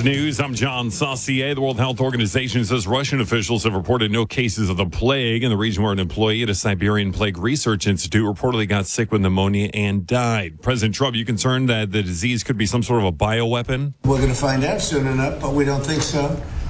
News. I'm John Saucier. The World Health Organization says Russian officials have reported no cases of the plague in the region where an employee at a Siberian Plague Research Institute reportedly got sick with pneumonia and died. President Trump, you concerned that the disease could be some sort of a bioweapon? We're going to find out soon enough, but we don't think so.